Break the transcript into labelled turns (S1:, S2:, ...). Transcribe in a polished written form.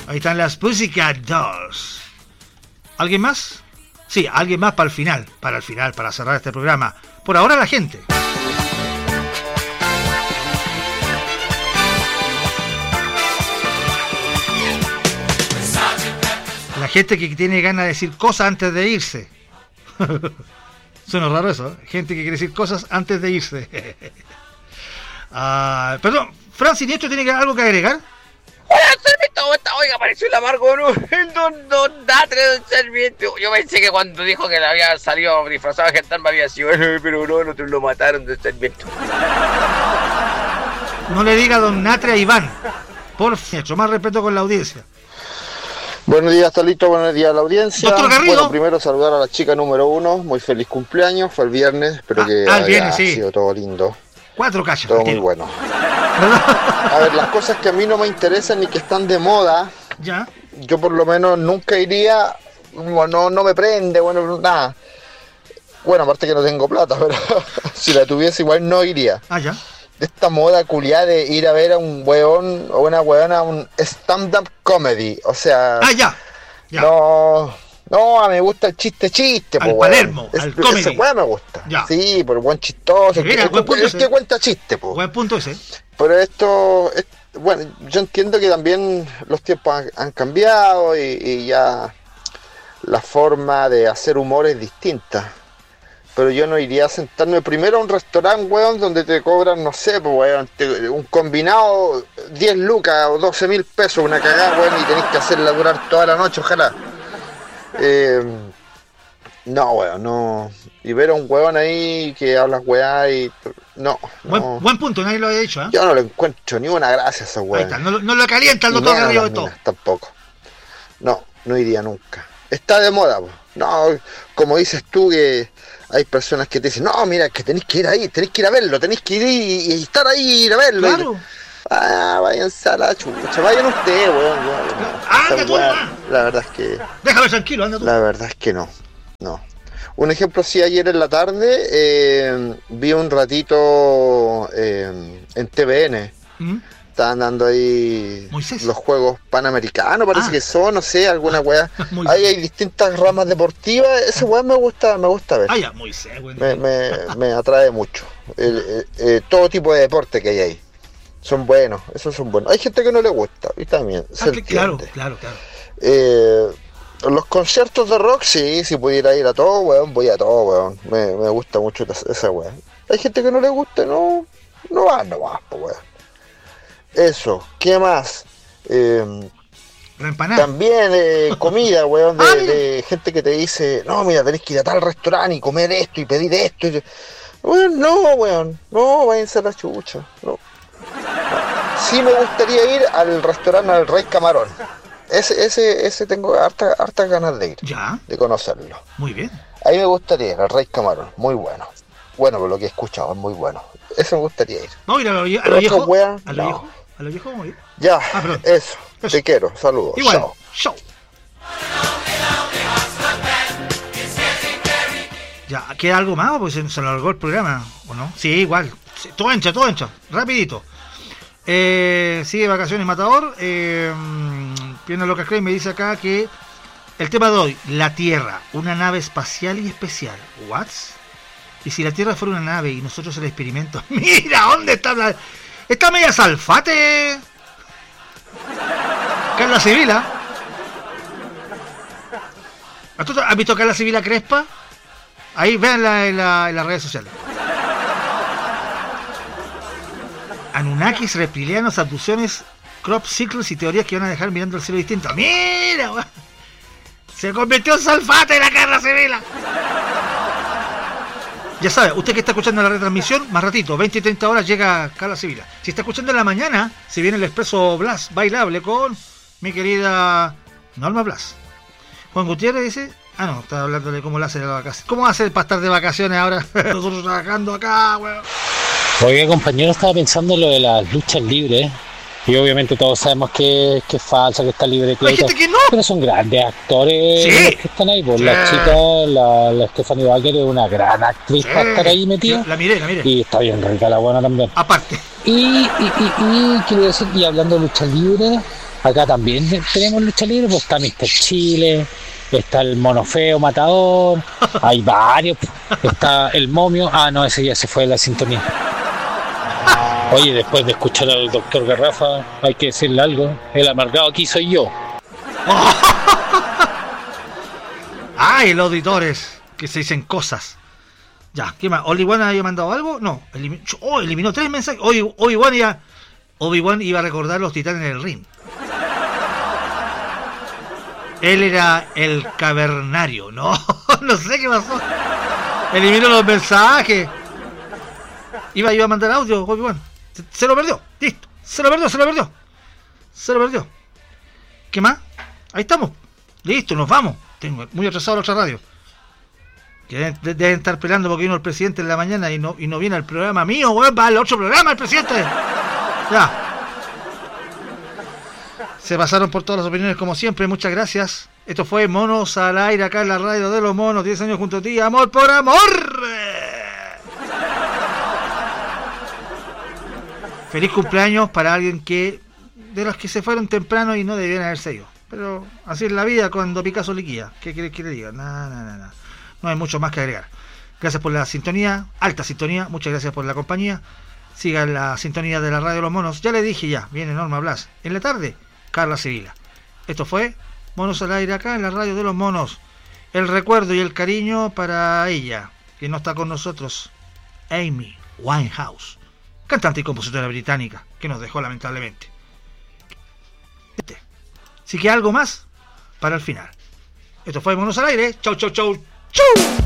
S1: Ahí están las Pussycat Dolls. ¿Alguien más? Sí, alguien más para el final, para cerrar este programa. Por ahora la gente. La gente que tiene ganas de decir cosas antes de irse. Suena raro eso, ¿eh? Gente que quiere decir cosas antes de irse. Perdón, Fran Siniestro tiene algo que agregar.
S2: Hola, Sarmiento, oiga, apareció el amargo, ¿no? El don Natre, don Sarmiento. Yo pensé que cuando dijo que le había salido disfrazado de gendarme había sido, pero no te lo mataron, don Sarmiento.
S1: No le diga don Natre a Iván. Por favor, más respeto con la audiencia.
S3: Buenos días, Talito, buenos días a la audiencia.
S1: Doctor Garrido.
S3: Bueno, primero saludar a la chica número 1, muy feliz cumpleaños, fue el viernes, espero que haya sido todo lindo.
S1: 4 calles.
S3: Todo muy bueno. A ver, las cosas que a mí no me interesan ni que están de moda,
S1: ya.
S3: Yo por lo menos nunca iría, no me prende, bueno, nada. Bueno, aparte que no tengo plata, pero si la tuviese igual no iría.
S1: Ya.
S3: Esta moda culiada de ir a ver a un weón o una weona a un stand-up comedy, o sea...
S1: Ya.
S3: No, a mí me gusta el chiste,
S1: al Palermo, al comedy.
S3: Ese weón me gusta.
S1: Ya.
S3: Sí, por el buen chistoso,
S1: Mira,
S3: el que cuenta chiste, po.
S1: Buen punto ese.
S3: Pero esto, bueno, yo entiendo que también los tiempos han cambiado y ya la forma de hacer humor es distinta. Pero yo no iría a sentarme primero a un restaurante, weón, donde te cobran, no sé, pues, weón, un combinado 10 lucas o 12.000 pesos, una cagada, weón, y tenés que hacerla durar toda la noche, ojalá. No, weón, no. Y ver a un weón ahí que hablas weá y... No.
S1: Buen punto, nadie lo había dicho, ¿eh?
S3: Yo no le encuentro ni una gracia a esa weón.
S1: No lo calienta el doctor Garrido de todo.
S3: Tampoco. No iría nunca. Está de moda, pues. No, como dices tú que... Hay personas que te dicen, no, mira, que tenés que ir ahí, tenés que ir a verlo, tenés que ir y estar ahí y ir a verlo.
S1: Claro.
S3: Váyanse a la chucha, vayan ustedes, weón. La verdad es que...
S1: Déjame tranquilo, anda tú.
S3: La verdad es que no. Un ejemplo, sí, ayer en la tarde vi un ratito en TVN. Estaban dando ahí
S1: Moisés.
S3: Los Juegos Panamericanos, parece que son, no sé, alguna weá.
S1: Ahí
S3: hay distintas ramas deportivas, ese weá me gusta ver.
S1: Ya, Moisés, güey.
S3: Me atrae mucho. Todo tipo de deporte que hay ahí. Son buenos, esos son buenos. Hay gente que no le gusta, y también se entiende.
S1: Claro.
S3: Los conciertos de rock, sí, si pudiera ir a todo, weón, voy a todo, weón. Me gusta mucho esa weá. Hay gente que no le gusta, no va, pues, weón. Eso, ¿qué más?
S1: La empanada.
S3: También comida, weón, de gente que te dice, no, mira, tenés que ir a tal restaurante y comer esto y pedir esto. Weón, no, váyanse a la chucha. No. Sí me gustaría ir al restaurante al Rey Camarón. Ese tengo hartas ganas de ir.
S1: Ya.
S3: De conocerlo.
S1: Muy bien.
S3: Ahí me gustaría ir al Rey Camarón, muy bueno. Bueno, por lo que he escuchado, es muy bueno. Ese me gustaría ir.
S1: No, ir a lo viejo. A lo viejo, muy bien.
S3: Ya, eso. Te quiero, saludos.
S1: Igual. Chao. Ya, ¿queda algo más? Pues se alargó el programa, ¿o no? Sí, igual. Todo encha. Rapidito. Sigue vacaciones Matador. Piano Locas Clay me dice acá que el tema de hoy, la Tierra, una nave espacial y especial. ¿What? Y si la Tierra fuera una nave y nosotros el experimento... ¡Mira! ¿Dónde está la...? Está media Salfate. Carla Sibila. ¿Has visto a Carla Sibila Crespa? Ahí, véanla en las redes sociales. Anunnakis, reptilianos, abducciones, crop cycles y teorías que van a dejar mirando el cielo distinto. ¡Mira! Se convirtió en Salfate la Carla Sibila. Ya sabe, usted que está escuchando la retransmisión, más ratito, 20 y 30 horas llega Carla Sibila. Si está escuchando en la mañana, se viene el Expreso Blas bailable con mi querida Norma Blas. Juan Gutiérrez dice... no, está hablando de cómo lo hace de vacaciones. ¿Cómo va a hacer para estar de vacaciones ahora? Nosotros trabajando acá, weón.
S4: Oye, compañero, estaba pensando en lo de las luchas libres. Y obviamente todos sabemos que es falsa, que está libre de crédito.
S1: Hay gente que no.
S4: Pero son grandes actores los que están ahí. Pues la chica, la Stephanie Baker es una gran actriz para estar ahí metida.
S1: La miré.
S4: Y está bien rica la buena también.
S1: Aparte.
S4: Y quiero decir, y hablando de lucha libre, Acá también tenemos lucha libre, pues está Mr. Chile, está el Mono Feo Matador, hay varios, está el Momio, no, ese ya se fue de la sintonía. Oye, después de escuchar al doctor Garrafa, hay que decirle algo, el amargado aquí soy yo.
S1: ¡Ay, los auditores! Que se dicen cosas. Ya, ¿qué más? ¿Obi-Wan había mandado algo? No, eliminó 3 mensajes. Obi-Wan iba a recordar los titanes del ring. Él era el cavernario, no sé qué pasó. Eliminó los mensajes. Iba a mandar audio, Obi-Wan. Se lo perdió, listo. Se lo perdió. ¿Qué más? Ahí estamos. Listo, nos vamos. Tengo muy atrasado la otra radio. Que deben estar peleando porque vino el presidente en la mañana y no viene al programa mío, weón. Va al otro programa el presidente. Ya. Se pasaron por todas las opiniones como siempre, muchas gracias. Esto fue Monos al Aire, acá en la radio de los monos, 10 años junto a ti, amor por amor. Feliz cumpleaños para alguien de los que se fueron temprano y no debían haberse ido. Pero así es la vida cuando Picasso liquida. ¿Qué quieres que le diga? Nada. No hay mucho más que agregar. Gracias por la sintonía, alta sintonía, muchas gracias por la compañía. Sigan la sintonía de la radio de los monos. Ya le dije viene Norma Blas. En la tarde, Carla Sevilla. Esto fue Monos al Aire acá en la radio de los monos. El recuerdo y el cariño para ella, que no está con nosotros, Amy Winehouse, cantante y compositora británica, que nos dejó lamentablemente. Así que algo más para el final. Esto fue Monos al Aire. Chau.